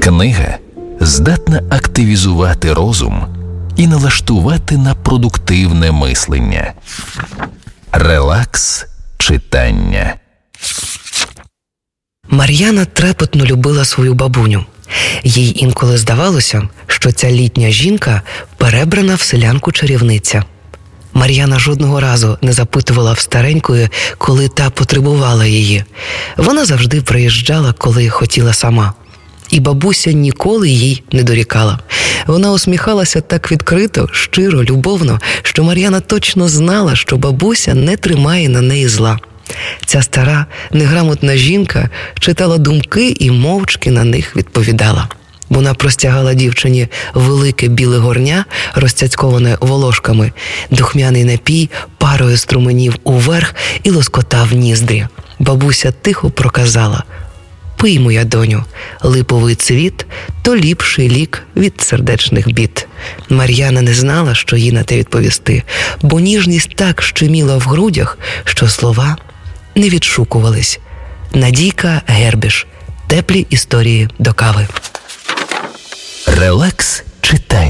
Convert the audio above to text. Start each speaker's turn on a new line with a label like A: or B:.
A: Книга здатна активізувати розум і налаштувати на продуктивне мислення. Релакс читання.
B: Мар'яна трепетно любила свою бабуню. Їй інколи здавалося, що ця літня жінка перебрана в селянку-чарівниця. Мар'яна жодного разу не запитувала в старенької, коли та потребувала її. Вона завжди приїжджала, коли хотіла сама. І бабуся ніколи їй не дорікала. Вона усміхалася так відкрито, щиро, любовно, що Мар'яна точно знала, що бабуся не тримає на неї зла. Ця стара, неграмотна жінка читала думки і мовчки на них відповідала. Вона простягала дівчині велике біле горня, розцяцьковане волошками. Духмяний напій парою струменів уверх і лоскотав ніздрі. Бабуся тихо проказала: «Пий, моя доню, липовий цвіт – то ліпший лік від сердечних бід». Мар'яна не знала, що їй на те відповісти, бо ніжність так щеміла в грудях, що слова не відшукувались. Надійка Гербіш. Теплі історії до кави.
A: Релакс читання.